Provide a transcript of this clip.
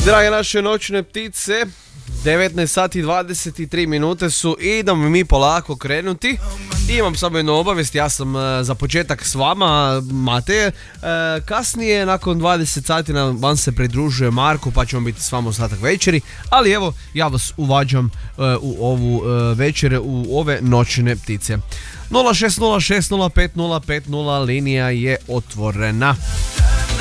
Drage naše noćne ptice, 19 sati i 23 minute su i idemo mi polako krenuti. Imam samo jednu obavijest, ja sam za početak s vama, Mateje. Kasnije, nakon 20 sati vam se pridružuje Marko, pa ćemo biti s vama ostatak večeri. Ali evo, ja vas uvađam u ovu večer, u ove noćne ptice. 0606 05 050 linija je otvorena.